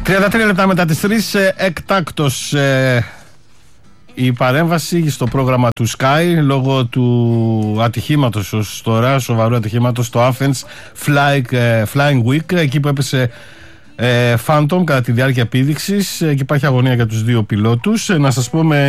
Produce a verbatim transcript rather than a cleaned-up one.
τριάντα τρία λεπτά μετά τις τρεις, εκτάκτος ε, η παρέμβαση στο πρόγραμμα του Sky λόγω του ατυχήματος ως τώρα, σοβαρού ατυχήματος στο Athens Flying, ε, Flying Week, εκεί που έπεσε ε, Phantom κατά τη διάρκεια επίδειξης, και υπάρχει αγωνία για τους δύο πιλότους. Ε, να σας πω με